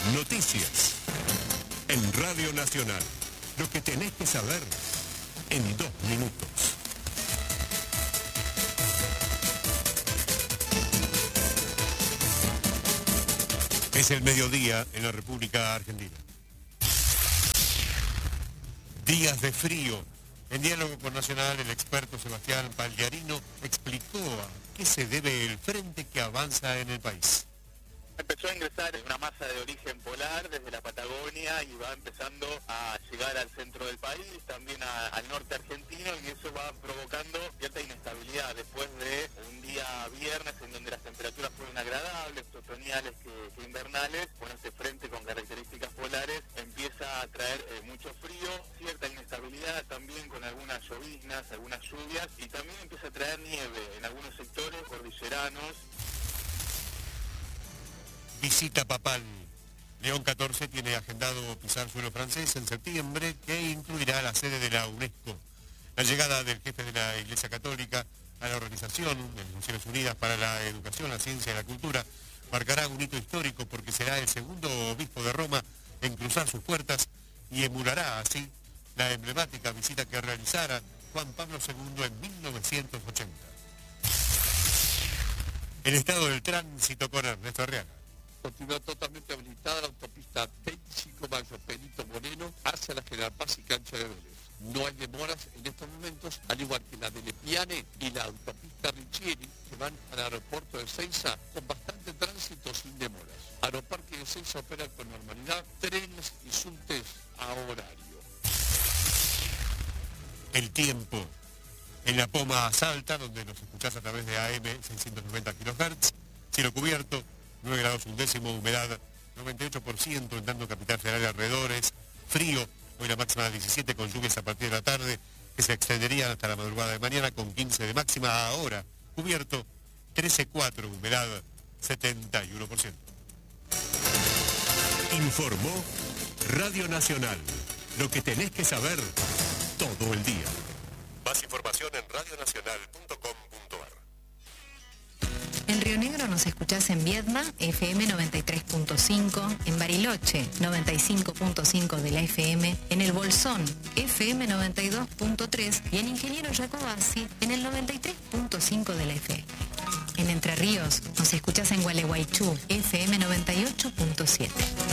Noticias. En Radio Nacional. Lo que tenés que saber en 2 minutos. Es el mediodía en la República Argentina. Días de frío. En diálogo con Nacional, el experto Sebastián Pagliarino explicó a qué se debe el frente que avanza en el país. Empezó a ingresar una masa de origen polar desde la Patagonia y va empezando a llegar al centro del país, también al norte argentino, y eso va provocando cierta inestabilidad después de un día viernes en donde las temperaturas fueron agradables, otoñales que invernales. Bueno, este frente con características polares empieza a traer mucho frío, cierta inestabilidad también con algunas lloviznas, algunas lluvias, y también empieza a traer nieve en algunos sectores cordilleranos. Visita papal. León XIV tiene agendado pisar suelo francés en septiembre, que incluirá la sede de la UNESCO. La llegada del jefe de la Iglesia Católica a la Organización de las Naciones Unidas para la Educación, la Ciencia y la Cultura marcará un hito histórico porque será el segundo obispo de Roma en cruzar sus puertas y emulará así la emblemática visita que realizara Juan Pablo II en 1980. El estado del tránsito con Ernesto Arriaga. Continúa totalmente habilitada la autopista 25 Mayo Benito Moreno hacia la General Paz y Cancha de Vélez. No hay demoras en estos momentos, al igual que la de Lepiane y la autopista Riccieri, que van al aeropuerto de Ezeiza con bastante tránsito sin demoras. Aeroparque de Ezeiza opera con normalidad, trenes y subtes a horario. El tiempo. En la Poma Salta, donde nos escuchás a través de AM 690 kHz, cielo cubierto, 9 grados un décimo, humedad 98%, en tanto Capital Federal y alrededores, frío, hoy la máxima de 17 con lluvias a partir de la tarde, que se extenderían hasta la madrugada de mañana con 15 de máxima, ahora cubierto 13,4, humedad 71%. Informó Radio Nacional, lo que tenés que saber todo el día. Más información en radionacional.com.ar. En Río Negro nos escuchás en Viedma, FM 93.5, en Bariloche, 95.5 de la FM, en El Bolsón, FM 92.3 y en Ingeniero Jacobasi, en el 93.5 de la FM. En Entre Ríos nos escuchás en Gualeguaychú, FM 98.7.